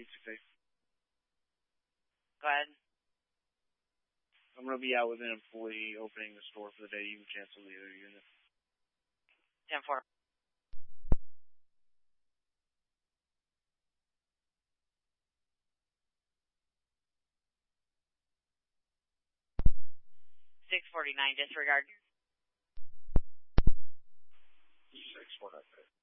868. Go ahead. I'm going to be out with an employee opening the store for the day. You can cancel the other unit. 10-4. $649, disregard. 649.